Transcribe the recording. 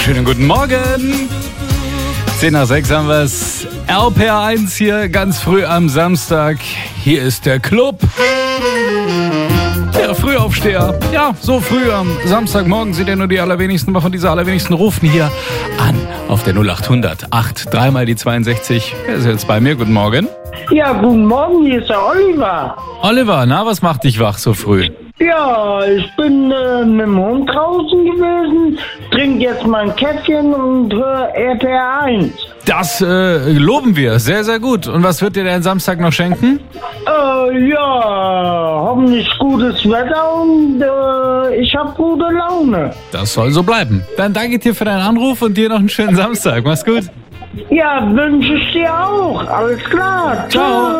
Schönen guten Morgen. 10 nach 6 haben wir es. RPR1 hier ganz früh am Samstag. Hier ist der Club. Der Frühaufsteher. Ja, so früh am Samstagmorgen sind ja nur die allerwenigsten. Aber von dieser allerwenigsten rufen hier an auf der 0800 8 3 mal die 62. Wer ist jetzt bei mir? Guten Morgen. Ja, guten Morgen, hier ist der Oliver. Oliver, na, was macht dich wach so früh? Ja, ich bin mit dem Hund draußen gewesen, trinke jetzt mal ein Käffchen und höre RPR1. Das loben wir. Sehr, sehr gut. Und was wird dir denn Samstag noch schenken? Ja, hoffentlich gutes Wetter und ich habe gute Laune. Das soll so bleiben. Dann danke dir für deinen Anruf und dir noch einen schönen Samstag. Mach's gut. Ja, wünsche ich dir auch. Alles klar. Ciao.